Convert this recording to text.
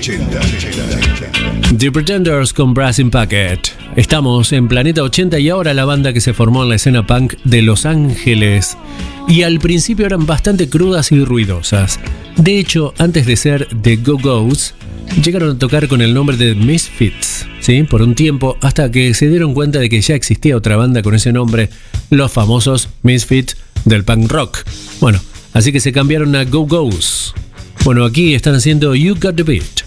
The Pretenders con Brass in Packet. Estamos en Planeta 80 y ahora la banda que se formó en la escena punk de Los Ángeles. Y al principio eran bastante crudas y ruidosas. De hecho, antes de ser The Go-Go's, llegaron a tocar con el nombre de Misfits, ¿sí? Por un tiempo, hasta que se dieron cuenta de que ya existía otra banda con ese nombre, los famosos Misfits del punk rock. Bueno, así que se cambiaron a Go-Go's. Bueno, aquí están haciendo You Got the Beat.